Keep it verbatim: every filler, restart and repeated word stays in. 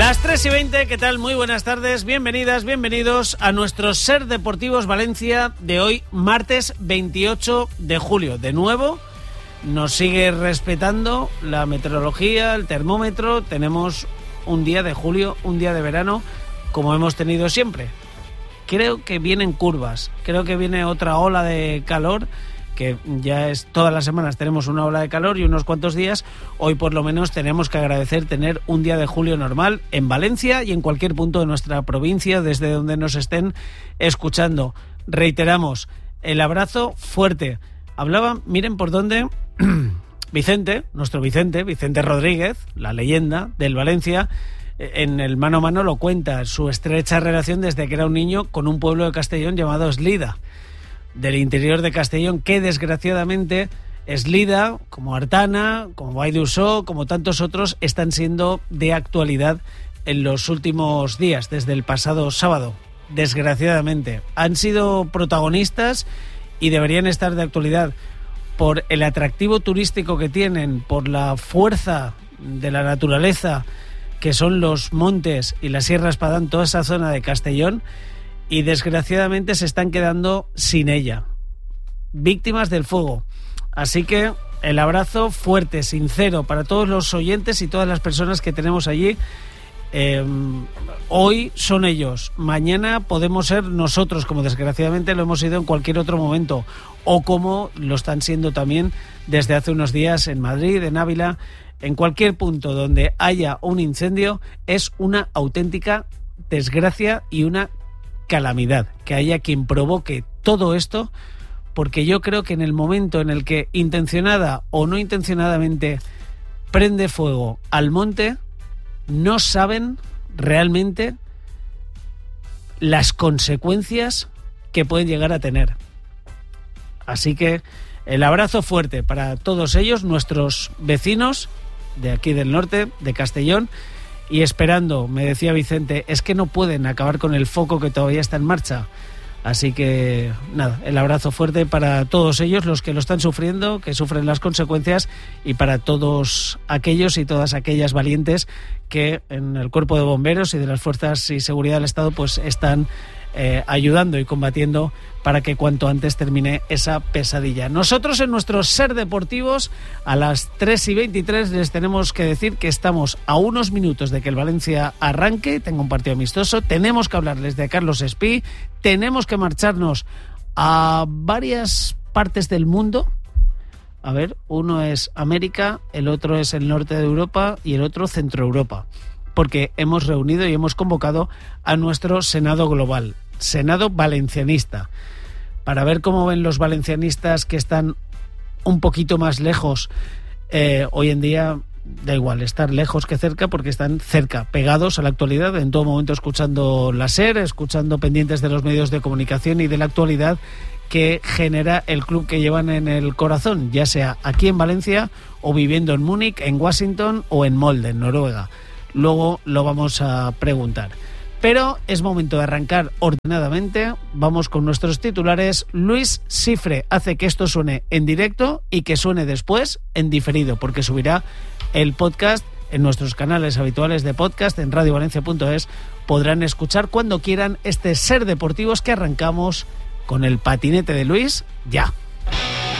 Las tres y veinte, ¿qué tal? Muy buenas tardes, bienvenidas, bienvenidos a nuestro Ser Deportivos Valencia de hoy, martes veintiocho de julio. De nuevo, nos sigue respetando la meteorología, el termómetro. Tenemos un día de julio, un día de verano, como hemos tenido siempre. Creo que vienen curvas, creo que viene otra ola de calor, que ya es todas las semanas tenemos una ola de calor y unos cuantos días. Hoy por lo menos tenemos que agradecer tener un día de julio normal en Valencia y en cualquier punto de nuestra provincia, desde donde nos estén escuchando. Reiteramos, el abrazo fuerte. Hablaba, miren por dónde, Vicente, nuestro Vicente, Vicente Rodríguez, la leyenda del Valencia, en el mano a mano lo cuenta, su estrecha relación desde que era un niño con un pueblo de Castellón llamado Eslida, del interior de Castellón, que desgraciadamente Eslida, como Artana, como Vall d'Uixó, como tantos otros, están siendo de actualidad en los últimos días, desde el pasado sábado. Desgraciadamente, han sido protagonistas y deberían estar de actualidad por el atractivo turístico que tienen, por la fuerza de la naturaleza que son los montes y la Sierra Espadán, toda esa zona de Castellón, y desgraciadamente se están quedando sin ella, víctimas del fuego. Así que el abrazo fuerte, sincero para todos los oyentes y todas las personas que tenemos allí. Eh, hoy son ellos, mañana podemos ser nosotros, como desgraciadamente lo hemos sido en cualquier otro momento, o como lo están siendo también desde hace unos días en Madrid, en Ávila. En cualquier punto donde haya un incendio es una auténtica desgracia y una calamidad que haya quien provoque todo esto, porque yo creo que en el momento en el que intencionada o no intencionadamente prende fuego al monte, no saben realmente las consecuencias que pueden llegar a tener. Así que el abrazo fuerte para todos ellos, nuestros vecinos de aquí del norte, de Castellón, y esperando, me decía Vicente, es que no pueden acabar con el foco que todavía está en marcha. Así que nada, el abrazo fuerte para todos ellos, los que lo están sufriendo, que sufren las consecuencias, y para todos aquellos y todas aquellas valientes que en el cuerpo de bomberos y de las fuerzas y seguridad del Estado pues están eh, ayudando y combatiendo para que cuanto antes termine esa pesadilla. Nosotros en nuestros Ser Deportivos a las tres y veintitrés les tenemos que decir que estamos a unos minutos de que el Valencia arranque, tenga un partido amistoso, tenemos que hablarles de Carlos Espí, tenemos que marcharnos a varias partes del mundo. A ver, uno es América, el otro es el norte de Europa y el otro Centro Europa, porque hemos reunido y hemos convocado a nuestro Senado Global, Senado Valencianista, para ver cómo ven los valencianistas que están un poquito más lejos. Eh, hoy en día da igual estar lejos que cerca, porque están cerca, pegados a la actualidad, en todo momento escuchando la SER, escuchando, pendientes de los medios de comunicación y de la actualidad que genera el club que llevan en el corazón, ya sea aquí en Valencia o viviendo en Múnich, en Washington o en Molde, en Noruega. Luego lo vamos a preguntar. Pero es momento de arrancar ordenadamente. Vamos con nuestros titulares. Luis Cifre hace que esto suene en directo y que suene después en diferido, porque subirá el podcast en nuestros canales habituales de podcast en radio valencia punto es. Podrán escuchar cuando quieran este Ser Deportivos que arrancamos con el patinete de Luis ya.